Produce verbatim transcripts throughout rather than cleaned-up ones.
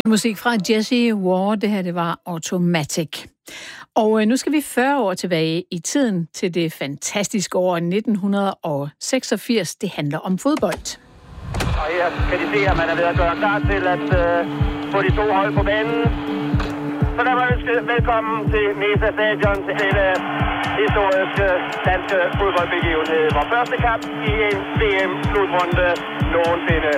Musik fra Jesse Ware, det her det var Automatic. Og nu skal vi fyrre år tilbage i tiden til det fantastiske år nitten seksogfirs. Det handler om fodbold. Og her kan de se, at man er ved at gøre klar til at uh, få de to hold på banen. Så der var ønsket velkommen til Mesa Stadion til denne historiske danske fodboldbegivenhed. Vores første kamp i en V M-slutrunde nogensinde.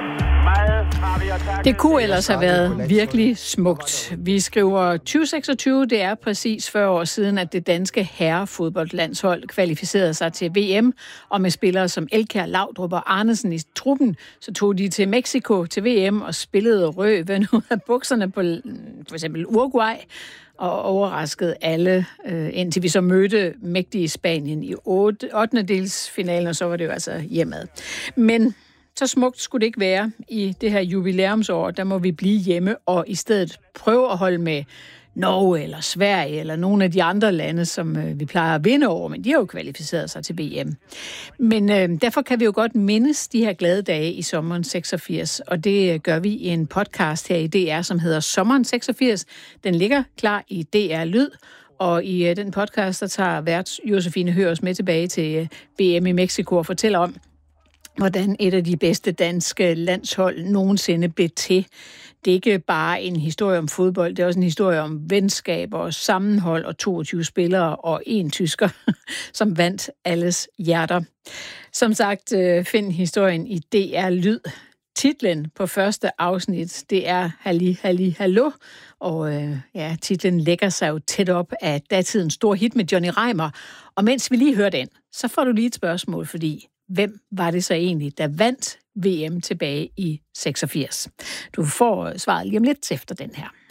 Det kunne ellers have været virkelig smukt. Vi skriver tyve seksogtyve, det er præcis fyrre år siden, at det danske herrefodboldlandshold kvalificerede sig til V M, og med spillere som Elkjær, Laudrup og Arnesen i truppen, så tog de til Mexico til V M og spillede røven ud af bukserne på for eksempel Uruguay, og overraskede alle, indtil vi så mødte mægtige Spanien i ottendedelsfinalen, og så var det jo altså hjemad. Men så smukt skulle det ikke være i det her jubilæumsår. Der må vi blive hjemme og i stedet prøve at holde med Norge eller Sverige eller nogle af de andre lande, som vi plejer at vinde over, men de har jo kvalificeret sig til V M. Men øh, derfor kan vi jo godt mindes de her glade dage i sommeren seksogfirs, og det gør vi i en podcast her i D R, som hedder Sommeren seksogfirs. Den ligger klar i D R Lyd, og i øh, den podcast, der tager vært Josefine Høers med tilbage til øh, V M i Mexico og fortæller om, hvordan et af de bedste danske landshold nogensinde blev til. Det er ikke bare en historie om fodbold, det er også en historie om venskaber og sammenhold og toogtyve spillere og en tysker, som vandt alles hjerter. Som sagt, find historien i D R Lyd. Titlen på første afsnit, det er Halli, Halli, Hallo, og øh, ja, titlen lægger sig jo tæt op af datidens store hit med Johnny Reimer. Og mens vi lige hører den, så får du lige et spørgsmål, fordi hvem var det så egentlig, der vandt V M tilbage i seksogfirs? Du får svaret lige om lidt efter den her.